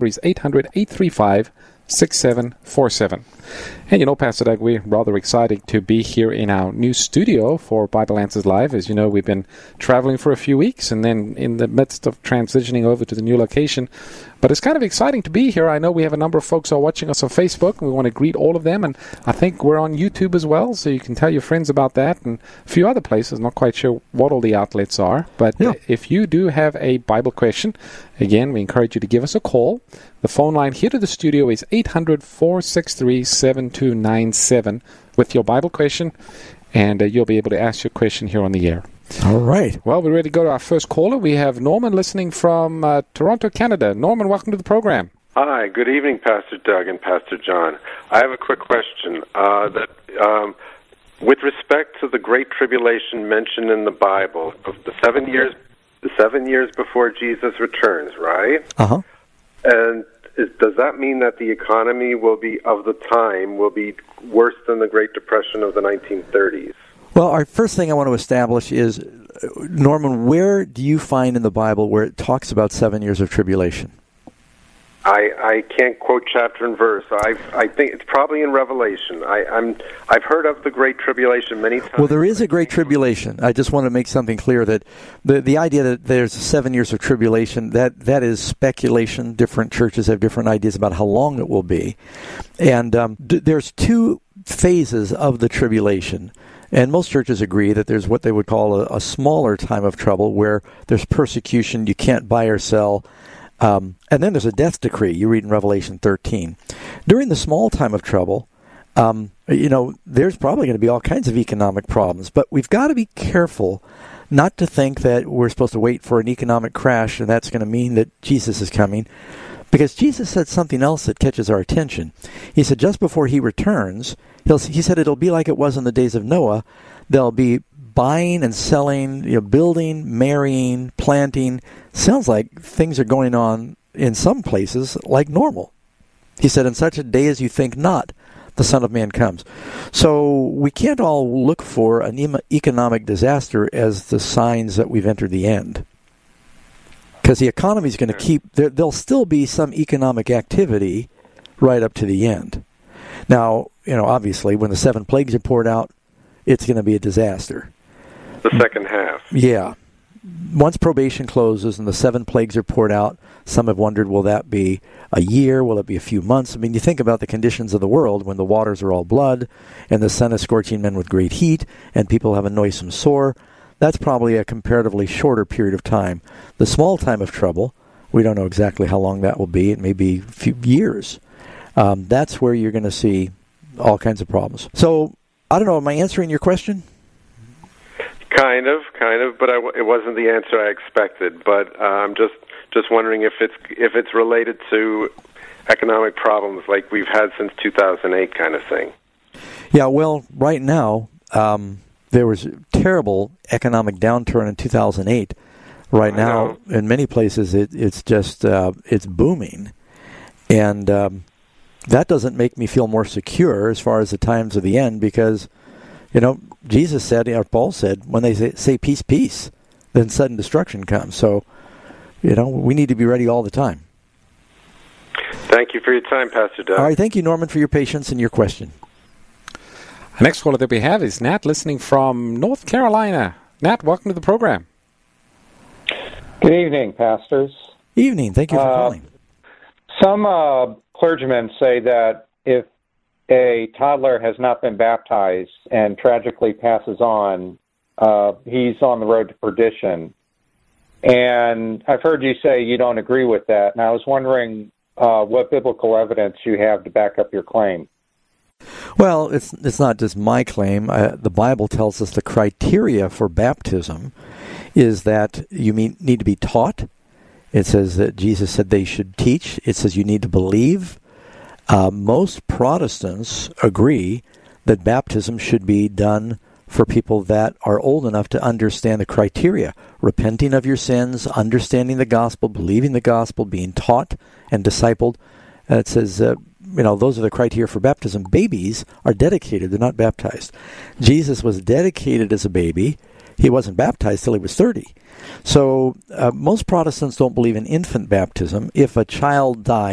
number is 800-835-6747. And you know, Pastor Doug, we're rather excited to be here in our new studio for Bible Answers Live. As you know, we've been traveling for a few weeks and then in the midst of transitioning over to the new location. But it's kind of exciting to be here. I know we have a number of folks who are watching us on Facebook, and we want to greet all of them. And I think we're on YouTube as well, so you can tell your friends about that and a few other places. Not quite sure what all the outlets are. But if you do have a Bible question, again, we encourage you to give us a call. The phone line here to the studio is 800-463-7297 with your Bible question, and you'll be able to ask your question here on the air. All right. Well, we're ready to go to our first caller. We have Norman listening from Toronto, Canada. Norman, welcome to the program. Hi, good evening, Pastor Doug and Pastor John. I have a quick question. With respect to the Great Tribulation mentioned in the Bible, of the 7 years before Jesus returns, right? Uh-huh. And does that mean that the economy will be worse than the Great Depression of the 1930s? Well, our first thing I want to establish is, Norman, where do you find in the Bible where it talks about 7 years of tribulation? I can't quote chapter and verse. I think it's probably in Revelation. I've heard of the Great Tribulation many times. Well, there is a Great Tribulation. I just want to make something clear that the idea that there's 7 years of tribulation, that is speculation. Different churches have different ideas about how long it will be. And there's two phases of the tribulation. And most churches agree that there's what they would call a smaller time of trouble where there's persecution, you can't buy or sell. And then there's a death decree, you read in Revelation 13. During the small time of trouble, there's probably going to be all kinds of economic problems. But we've got to be careful not to think that we're supposed to wait for an economic crash and that's going to mean that Jesus is coming. Because Jesus said something else that catches our attention. He said just before he returns, he said it'll be like it was in the days of Noah. They'll be buying and selling, building, marrying, planting. Sounds like things are going on in some places like normal. He said, in such a day as you think not, the Son of Man comes. So we can't all look for an economic disaster as the signs that we've entered the end. Because the economy is going to keep, there'll still be some economic activity right up to the end. Now, obviously, when the 7 plagues are poured out, it's going to be a disaster. The second half. Yeah. Once probation closes and the 7 plagues are poured out, some have wondered, will that be a year? Will it be a few months? I mean, you think about the conditions of the world when the waters are all blood and the sun is scorching men with great heat and people have a noisome sore. That's probably a comparatively shorter period of time. The small time of trouble, we don't know exactly how long that will be. It may be a few years. That's where you're going to see all kinds of problems. So, I don't know, am I answering your question? Kind of, but it wasn't the answer I expected. But I'm just wondering if it's related to economic problems like we've had since 2008 kind of thing. Yeah, well, right now, there was a terrible economic downturn in 2008. Right now, in many places, it's just it's booming, and that doesn't make me feel more secure as far as the times of the end, because Jesus said, or Paul said, when they say peace, peace, then sudden destruction comes. So, we need to be ready all the time. Thank you for your time, Pastor Doug. All right, thank you, Norman, for your patience and your question. Our next caller that we have is Nat, listening from North Carolina. Nat, welcome to the program. Good evening, pastors. Evening. Thank you for calling. Some clergymen say that if a toddler has not been baptized and tragically passes on, he's on the road to perdition. And I've heard you say you don't agree with that. And I was wondering what biblical evidence you have to back up your claim. Well, it's not just my claim. The Bible tells us the criteria for baptism is that you need to be taught. It says that Jesus said they should teach. It says you need to believe. Most Protestants agree that baptism should be done for people that are old enough to understand the criteria. Repenting of your sins, understanding the gospel, believing the gospel, being taught and discipled. It says, those are the criteria for baptism. Babies are dedicated. They're not baptized. Jesus was dedicated as a baby. He wasn't baptized till he was 30. So most Protestants don't believe in infant baptism. If a child dies,